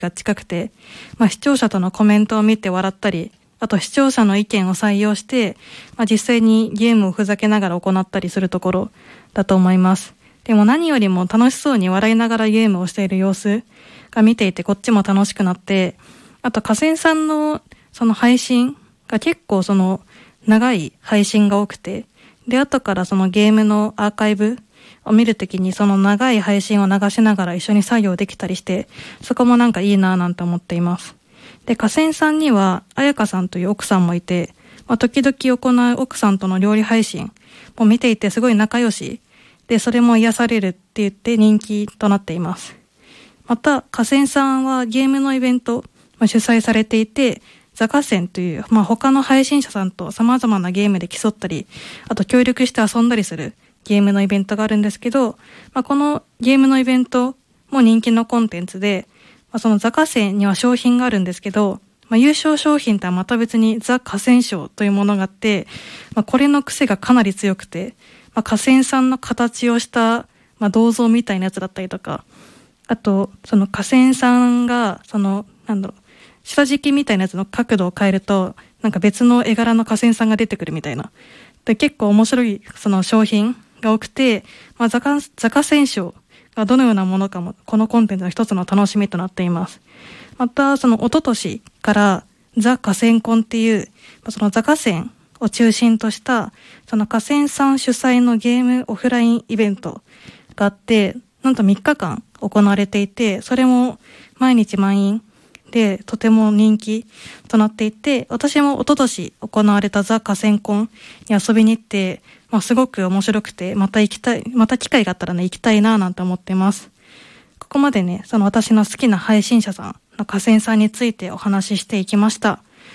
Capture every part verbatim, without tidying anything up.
が近くて、まあ、視聴者とのコメントを見て笑ったり、あと視聴者の意見を採用して、まあ、実際にゲームをふざけながら行ったりするところだと思います。でも何よりも楽しそうに笑いながらゲームをしている様子が見ていてこっちも楽しくなって、あと河川さんのその配信が結構その長い配信が多くて、で後からそのゲームのアーカイブを見るときにその長い配信を流しながら一緒に作業できたりして、そこもなんかいいなぁなんて思っています。で河川さんには彩香さんという奥さんもいて、まあ、時々行う奥さんとの料理配信も見ていてすごい仲良しで、それも癒されるって言って人気となっています。また河川さんはゲームのイベントも主催されていて、ザ河川という、まあ、他の配信者さんと様々なゲームで競ったり、あと協力して遊んだりするゲームのイベントがあるんですけど、まあ、このゲームのイベントも人気のコンテンツで、まあ、そのザ河川には商品があるんですけど、まあ、優勝商品とはまた別にザ河川賞というものがあって、まあ、これの癖がかなり強くて、まあ、河川さんの形をした、まあ、銅像みたいなやつだったりとか、あとその河川さんがそのなんだろう下敷きみたいなやつの角度を変えるとなんか別の絵柄の河川さんが出てくるみたいなで、結構面白いその商品が多くて、まあ、ザ河川賞がどのようなものかもこのコンテンツの一つの楽しみとなっています。またその一昨年からザ河川コンっていうそのザ河川を中心としたその河川さん主催のゲームオフラインイベントがあって、なんとみっかかん行われていて、それも毎日満員でとても人気となっていて、私も一昨年行われたザ河川コンに遊びに行って、まあ、すごく面白くて、また行きたい、また機会があったらね行きたいななんて思ってます。ここまでね、その私の好きな配信者さんの河川さんについてお話ししていきました。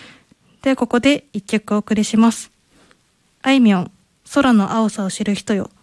で、ここで一曲お送りします。あいみょん、空の青さを知る人よ。